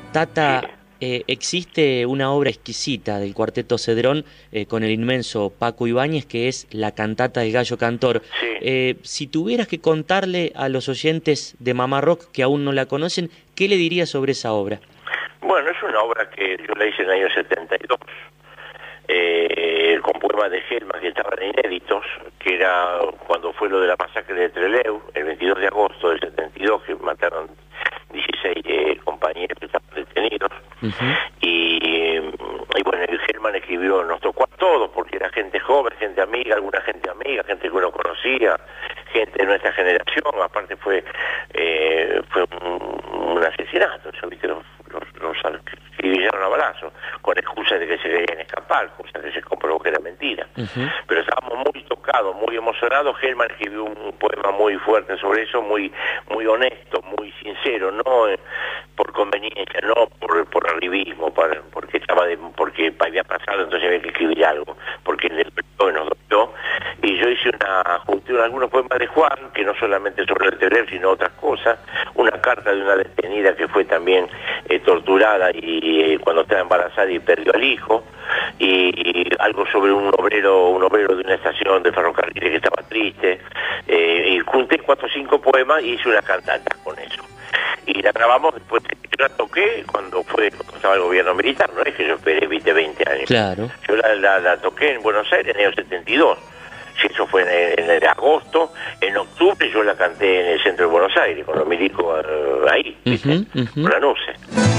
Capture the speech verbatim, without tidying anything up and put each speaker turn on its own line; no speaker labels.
Tata,
Sí.
eh, existe una obra exquisita del Cuarteto Cedrón eh, con el inmenso Paco Ibáñez, que es la cantata del Gallo Cantor.
Sí.
Eh, si tuvieras que contarle a los oyentes de Mamá Rock que aún no la conocen, ¿qué le dirías sobre esa obra?
Bueno, es una obra que yo la hice en el año setenta y dos, eh, con poemas de Gelman que estaban inéditos, que era cuando fue lo de la masacre de Trelew, el veintidós de agosto del setenta y dos, que mataron dieciséis eh, compañeros que estaban detenidos.
Uh-huh.
y, y bueno, el Gelman escribió, nos tocó a todos, porque era gente joven, gente amiga, alguna gente amiga, gente que uno conocía, gente de nuestra generación. Aparte fue eh, fue un, un asesinato, ¿sí? ¿Viste? Los, los, los acribillaron a balazo, con excusa de que se querían escapar, cosa que se comprobó que era mentira.
Uh-huh.
Pero estábamos muy tocados, muy emocionados. Gelman escribió un poema muy fuerte sobre eso, muy muy honesto, muy sincero, no eh, por conveniencia, no por, por arribismo, para, porque estaba de, porque había pasado, entonces había que escribir algo, porque le dolió y nos dolió. Y yo hice una, junté algunos poemas de Juan, que no solamente sobre el Trelew, sino otras cosas, una carta de una detenida que fue también eh, torturada y eh, cuando estaba embarazada y perdió al hijo, y, y algo sobre un obrero, un obrero de una estación de ferrocarril que estaba triste, eh, y junté cuatro o cinco poemas y hice una cantata con eso. Y la grabamos después, yo la toqué cuando fue cuando estaba el gobierno militar, no es que yo esperé, viste, veinte años.
Claro.
Yo la, la, la toqué en Buenos Aires en el año setenta y dos. Si eso fue en, en el agosto, en octubre yo la canté en el centro de Buenos Aires, con los milicos uh, ahí, ¿viste?
Uh-huh, uh-huh.
Con la N U C E.